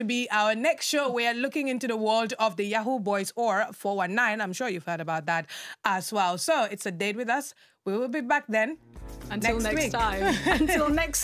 be our next show. We are looking into the world of the Yahoo Boys or 419. I'm sure you've heard about that as well. So it's a date with us. We will be back then. Until next week. time. Until next